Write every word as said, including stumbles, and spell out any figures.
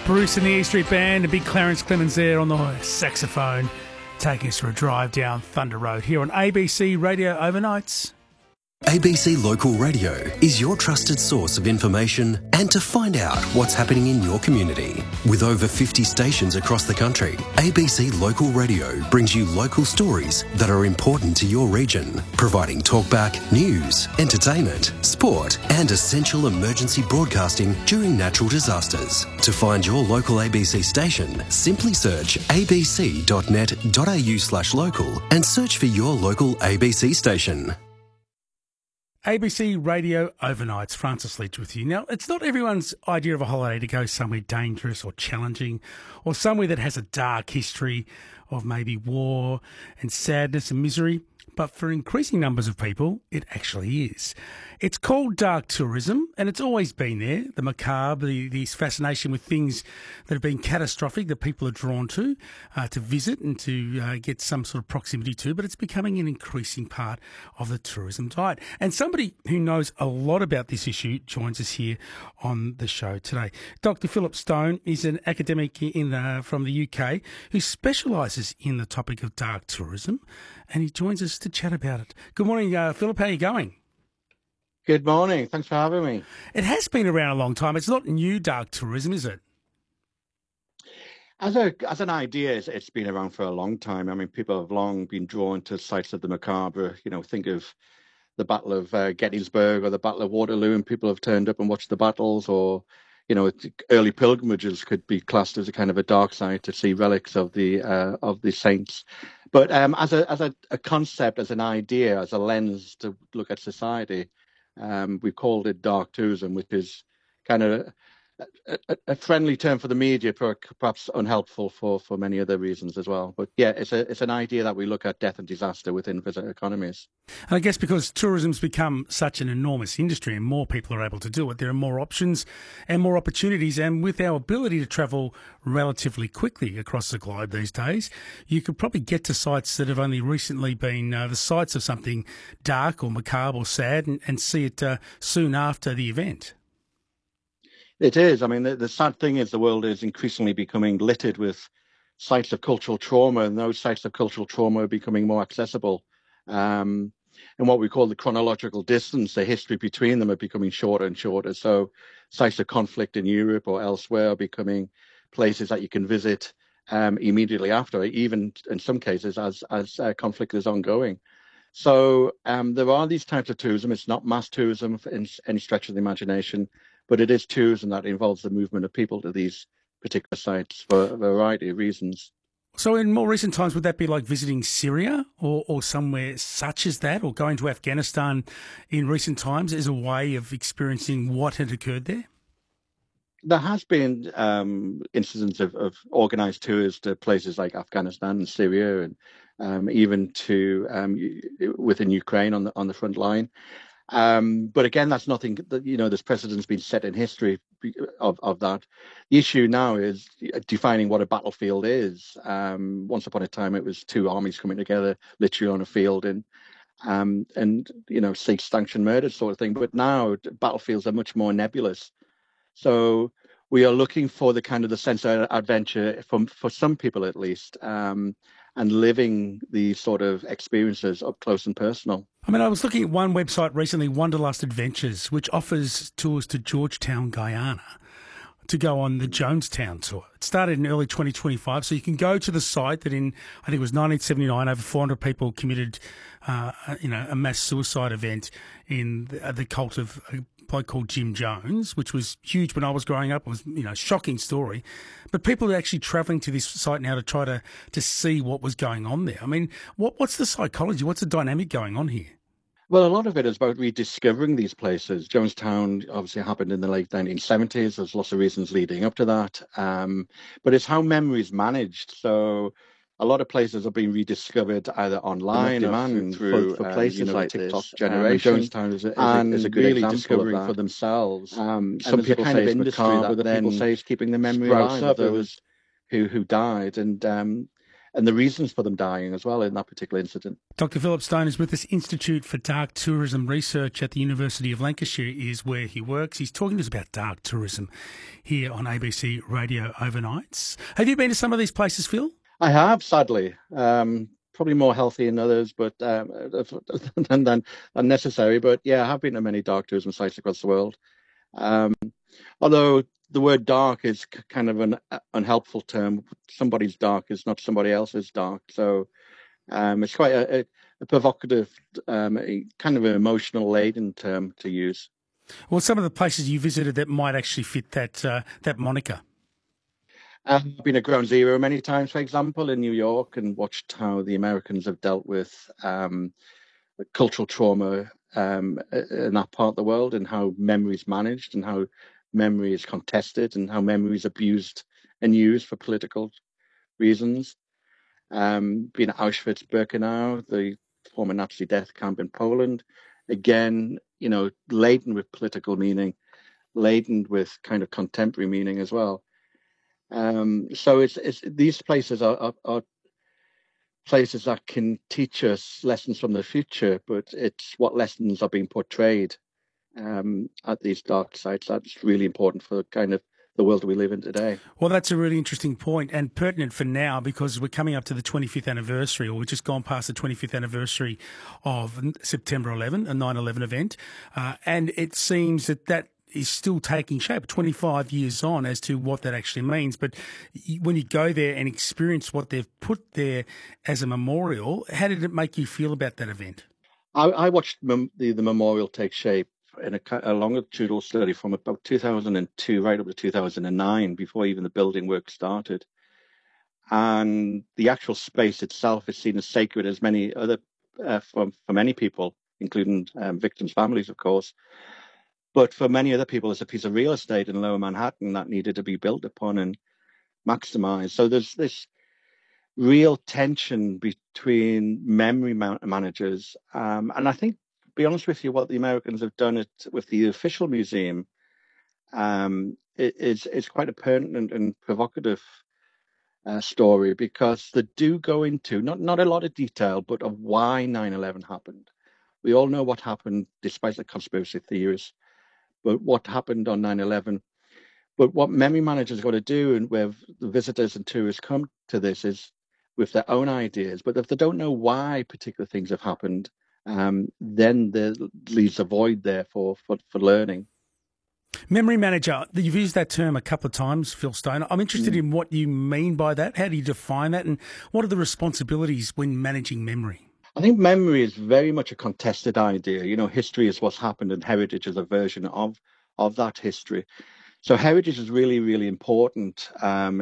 Bruce and the E Street Band and big Clarence Clemens there on the saxophone, taking us for a drive down Thunder Road here on A B C Radio Overnights. A B C Local Radio is your trusted source of information and to find out what's happening in your community. With over fifty stations across the country, A B C Local Radio brings you local stories that are important to your region, providing talkback, news, entertainment, sport and essential emergency broadcasting during natural disasters. To find your local A B C station, simply search abc.net.au slash local and search for your local A B C station. A B C Radio Overnights, Francis Leach with you. Now, it's not everyone's idea of a holiday to go somewhere dangerous or challenging or somewhere that has a dark history of maybe war and sadness and misery, but for increasing numbers of people, it actually is. It's called dark tourism, and it's always been there, the macabre, the, this fascination with things that have been catastrophic that people are drawn to, uh, to visit and to uh, get some sort of proximity to, but it's becoming an increasing part of the tourism diet. And somebody who knows a lot about this issue joins us here on the show today. Doctor Philip Stone is an academic in the, from the U K who specialises in the topic of dark tourism, and he joins us to chat about it. Good morning, uh, Philip. How are you going? Good morning. Thanks for having me. It has been around a long time. It's not new dark tourism, is it? As a as an idea, it's, it's been around for a long time. I mean, people have long been drawn to sites of the macabre. You know, think of the Battle of uh, Gettysburg or the Battle of Waterloo, and people have turned up and watched the battles. Or, you know, early pilgrimages could be classed as a kind of a dark site to see relics of the uh, of the saints. But um, as a as a, a concept, as an idea, as a lens to look at society. Um, we've called it dark tourism, which is kind of a, a, a friendly term for the media, perhaps unhelpful for, for many other reasons as well. But yeah, it's a it's an idea that we look at death and disaster within visitor economies. And I guess because tourism's become such an enormous industry and more people are able to do it, there are more options and more opportunities. And with our ability to travel relatively quickly across the globe these days, you could probably get to sites that have only recently been uh, the sites of something dark or macabre or sad and, and see it uh, soon after the event. It is. I mean, the, the sad thing is the world is increasingly becoming littered with sites of cultural trauma, and those sites of cultural trauma are becoming more accessible. Um, and what we call the chronological distance, the history between them are becoming shorter and shorter. So sites of conflict in Europe or elsewhere are becoming places that you can visit um, immediately after, even in some cases as, as uh, conflict is ongoing. So um, there are these types of tourism. It's not mass tourism in any stretch of the imagination, but it is tourism that involves the movement of people to these particular sites for a variety of reasons. So in more recent times, would that be like visiting Syria or, or somewhere such as that, or going to Afghanistan in recent times as a way of experiencing what had occurred there? There has been um, incidents of, of organised tours to places like Afghanistan and Syria, and um, even to um, within Ukraine on the on the front line. Um, but again, that's nothing that, you know, there's precedents been set in history of, of that. The issue now is defining what a battlefield is. Um, once upon a time, it was two armies coming together literally on a field and, um, and you know, state-sanctioned murder sort of thing. But now battlefields are much more nebulous. So we are looking for the kind of the sense of adventure, for, for some people at least, um, and living these sort of experiences up close and personal. I mean, I was looking at one website recently, Wanderlust Adventures, which offers tours to Georgetown, Guyana, to go on the Jonestown tour. It started in early twenty twenty-five, so you can go to the site that in, I think it was nineteen seventy-nine, over four hundred people committed, uh, you know, a mass suicide event in the, uh, the cult of a bloke called Jim Jones, which was huge when I was growing up. It was, you know, a shocking story. But people are actually travelling to this site now to try to, to see what was going on there. I mean, what what's the psychology? What's the dynamic going on here? Well, a lot of it is about rediscovering these places. Jonestown obviously happened in the late nineteen seventies. There's lots of reasons leading up to that. Um, but it's how memory is managed. So a lot of places are being rediscovered either online or through for, for places um, you know, like TikTok this. generation. Um, Jonestown is a, is a, is a good really example discovering of that. For themselves. Um, some people say it's macabre, but other people say it's keeping the memory alive of those who, who died. And um, and the reasons for them dying as well in that particular incident. Doctor Philip Stone is with this Institute for Dark Tourism Research at the University of Lancashire is where he works. He's talking to us about dark tourism here on A B C Radio Overnights. Have you been to some of these places, Phil? I have, sadly. Um, probably more healthy than others, but um, than, than unnecessary. But yeah, I have been to many dark tourism sites across the world. Um, although the word dark is kind of an unhelpful term. Somebody's dark is not somebody else's dark. So um, it's quite a, a, a provocative, um, a kind of an emotional laden term to use. Well, some of the places you visited that might actually fit that uh, that moniker. I've been at Ground Zero many times, for example, in New York, and watched how the Americans have dealt with um, cultural trauma um, in that part of the world, and how memory is managed, and how memory is contested, and how memory is abused and used for political reasons. Um, been at Auschwitz-Birkenau, the former Nazi death camp in Poland. Again, you know, laden with political meaning, laden with kind of contemporary meaning as well. Um, so it's, it's these places are, are, are places that can teach us lessons from the future, but it's what lessons are being portrayed um, at these dark sites that's really important for kind of the world we live in today. Well, that's a really interesting point and pertinent for now, because we're coming up to the twenty-fifth anniversary, or we've just gone past the twenty-fifth anniversary of September eleventh, a nine eleven event, uh, and it seems that that is still taking shape twenty-five years on as to what that actually means. But when you go there and experience what they've put there as a memorial, how did it make you feel about that event? I, I watched mem- the, the memorial take shape in a, a longitudinal study from about two thousand two right up to two thousand nine, before even the building work started. And the actual space itself is seen as sacred as many other, uh, for, for many people, including um, victims' families, of course. But for many other people, it's a piece of real estate in Lower Manhattan that needed to be built upon and maximized. So there's this real tension between memory man- managers. Um, and I think, to be honest with you, what the Americans have done it with the official museum um, is, is quite a pertinent and provocative uh, story, because they do go into, not, not a lot of detail, but of why nine eleven happened. We all know what happened, despite the conspiracy theories. But what happened on nine eleven. But what memory managers got to do, and where the visitors and tourists come to this, is with their own ideas. But if they don't know why particular things have happened, um, then there leaves a void there for, for, for learning. Memory manager, you've used that term a couple of times, Phil Stone. I'm interested mm. in what you mean by that. How do you define that? And what are the responsibilities when managing memory? I think memory is very much a contested idea. You know, history is what's happened, and heritage is a version of, of that history. So heritage is really, really important. Um,